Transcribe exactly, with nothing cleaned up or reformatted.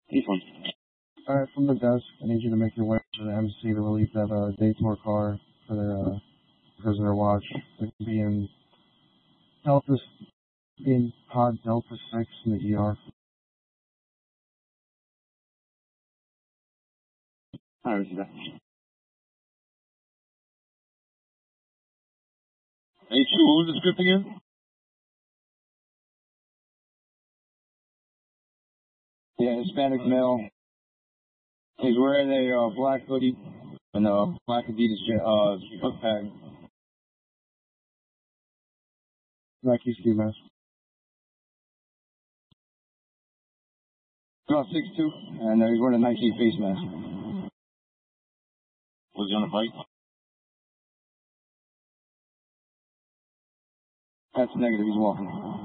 Each one. Alright, from the desk, I need you to make your way to the M C to release that uh, Daytor car for their uh, prisoner watch. They can be in Delta, be in pod Delta six in the E R. Alright, that. Hey, Chu, what was the script again? Yeah, Hispanic male. He's wearing a uh, black hoodie and a black Adidas uh, foot peg. Nike ski mask. About six two, and uh, he's wearing a Nike face mask. Was he on a bike? That's negative, he's walking.